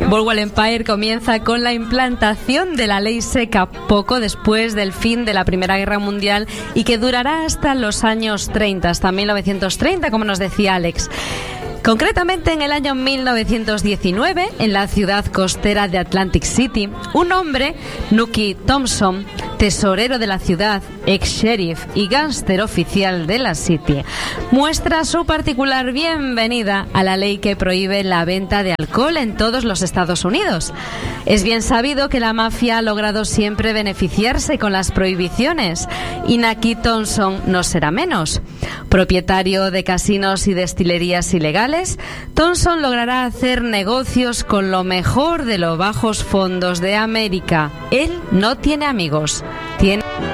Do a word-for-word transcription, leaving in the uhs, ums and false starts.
Boardwalk Empire comienza con la implantación de la ley seca poco después del fin de la Primera Guerra Mundial y que durará hasta los años treinta, hasta mil novecientos treinta, como nos decía Alex. Concretamente, en el año mil novecientos diecinueve, en la ciudad costera de Atlantic City, un hombre, Nucky Thompson, tesorero de la ciudad, ex-sheriff y gángster oficial de la City, muestra su particular bienvenida a la ley que prohíbe la venta de alcohol en todos los Estados Unidos. Es bien sabido que la mafia ha logrado siempre beneficiarse con las prohibiciones y Nucky Thompson no será menos. Propietario de casinos y destilerías ilegales, Thompson logrará hacer negocios con lo mejor de los bajos fondos de América. Él no tiene amigos, tiene